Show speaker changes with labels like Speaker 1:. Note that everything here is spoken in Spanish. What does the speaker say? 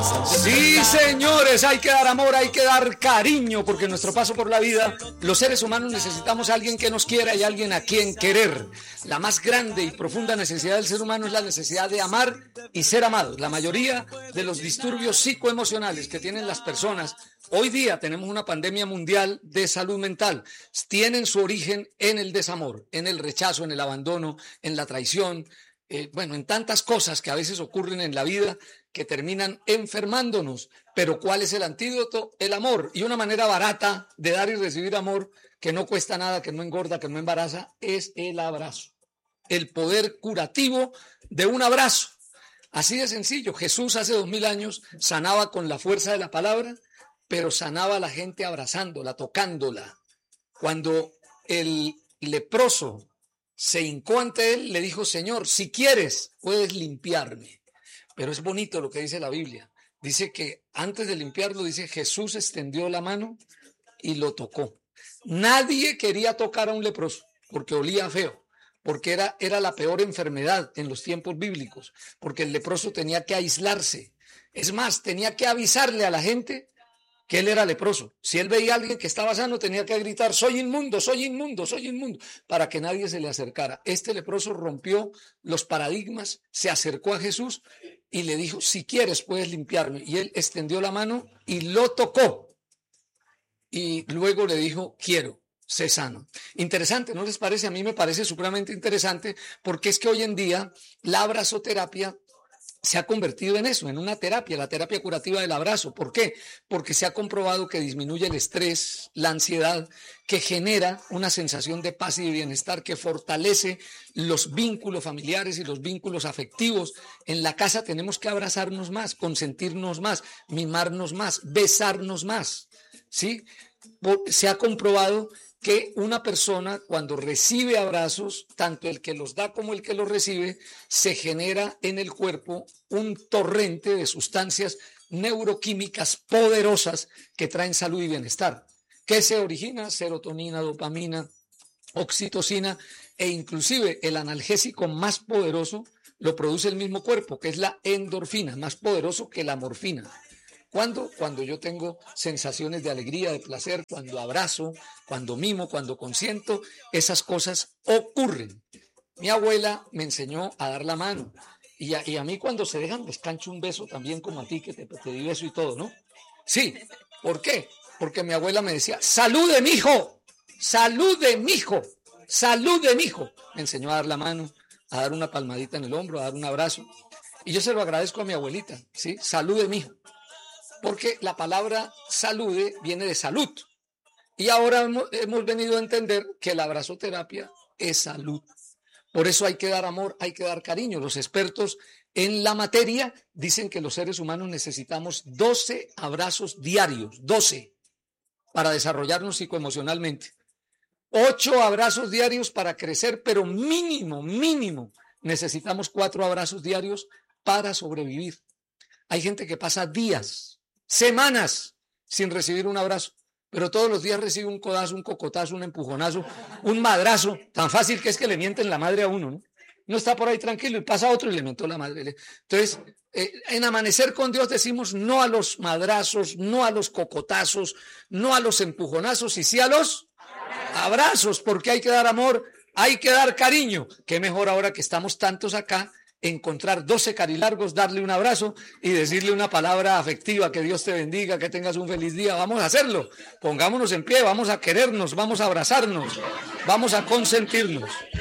Speaker 1: Sí, señores, hay que dar amor, hay que dar cariño, porque en nuestro paso por la vida, los seres humanos necesitamos a alguien que nos quiera y a alguien a quien querer. La más grande y profunda necesidad del ser humano es la necesidad de amar y ser amados. La mayoría de los disturbios psicoemocionales que tienen las personas, hoy día tenemos una pandemia mundial de salud mental, tienen su origen en el desamor, en el rechazo, en el abandono, en la traición, en tantas cosas que a veces ocurren en la vida que terminan enfermándonos. Pero ¿cuál es el antídoto? El amor. Y una manera barata de dar y recibir amor, que no cuesta nada, que no engorda, que no embaraza, es el abrazo. El poder curativo de un abrazo. Así de sencillo. Jesús hace 2000 años sanaba con la fuerza de la palabra, pero sanaba a la gente abrazándola, tocándola. Cuando el leproso se hincó ante él, le dijo: Señor, si quieres, puedes limpiarme. Pero es bonito lo que dice la Biblia. Dice que antes de limpiarlo, dice, Jesús extendió la mano y lo tocó. Nadie quería tocar a un leproso porque olía feo, porque era la peor enfermedad en los tiempos bíblicos, porque el leproso tenía que aislarse. Es más, tenía que avisarle a la gente que él era leproso. Si él veía a alguien que estaba sano, tenía que gritar: soy inmundo, soy inmundo, soy inmundo, para que nadie se le acercara. Este leproso rompió los paradigmas, se acercó a Jesús y le dijo: si quieres, puedes limpiarme. Y él extendió la mano y lo tocó. Y luego le dijo: quiero, sé sano. Interesante, ¿no les parece? A mí me parece supremamente interesante, porque es que hoy en día la abrazoterapia se ha convertido en eso, en una terapia, la terapia curativa del abrazo. ¿Por qué? Porque se ha comprobado que disminuye el estrés, la ansiedad, que genera una sensación de paz y de bienestar, que fortalece los vínculos familiares y los vínculos afectivos. En la casa tenemos que abrazarnos más, consentirnos más, mimarnos más, besarnos más, ¿sí? Se ha comprobado que una persona, cuando recibe abrazos, tanto el que los da como el que los recibe, se genera en el cuerpo un torrente de sustancias neuroquímicas poderosas que traen salud y bienestar. ¿Qué se origina? Serotonina, dopamina, oxitocina, e inclusive el analgésico más poderoso lo produce el mismo cuerpo, que es la endorfina, más poderoso que la morfina. ¿Cuándo? Cuando yo tengo sensaciones de alegría, de placer, cuando abrazo, cuando mimo, cuando consiento, esas cosas ocurren. Mi abuela me enseñó a dar la mano, y a mí cuando se dejan les cancho un beso también, como a ti, que te di beso y todo, ¿no? Sí, ¿por qué? Porque mi abuela me decía: ¡salude, mijo! ¡Salude, mijo! ¡Salude, mijo! Me enseñó a dar la mano, a dar una palmadita en el hombro, a dar un abrazo, y yo se lo agradezco a mi abuelita, ¿sí? ¡Salude, mijo! Porque la palabra salude viene de salud. Y ahora hemos venido a entender que la abrazoterapia es salud. Por eso hay que dar amor, hay que dar cariño. Los expertos en la materia dicen que los seres humanos necesitamos 12 abrazos diarios, 12, para desarrollarnos psicoemocionalmente. 8 abrazos diarios para crecer, pero mínimo, necesitamos 4 abrazos diarios para sobrevivir. Hay gente que pasa días, semanas sin recibir un abrazo, pero todos los días recibe un codazo, un cocotazo, un empujonazo, un madrazo, tan fácil que es que le mienten la madre a uno, ¿no? No está por ahí tranquilo y pasa otro y le mentó la madre. Entonces, en Amanecer con Dios decimos no a los madrazos, no a los cocotazos, no a los empujonazos, y sí a los abrazos, porque hay que dar amor, hay que dar cariño. Qué mejor ahora que estamos tantos acá, encontrar 12 carilargos, darle un abrazo y decirle una palabra afectiva: que Dios te bendiga, que tengas un feliz día. Vamos a hacerlo, pongámonos en pie, vamos a querernos, vamos a abrazarnos, vamos a consentirnos.